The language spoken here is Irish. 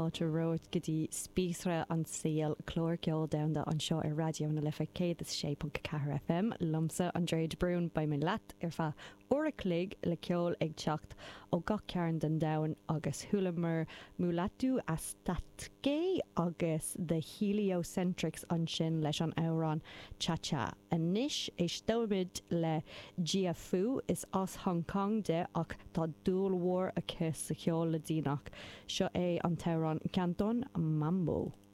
fáilte roid go dtí spíosra an saoal clór ceol damda an seo ar radio na lifa 106.4 FM lumsa an Dréid Brún ba min leat ar fa óra clig le ceol ag teacht ó gach cearn den dain agus thulamar múlatú a statgé agus de heliocentrics an sin leis an árán cha-cha. Anis é stómid le GFU is as Hong Kong de ach tá dúlhór a cus sa cheol le dínach. Seo é an teran Canton Mambo.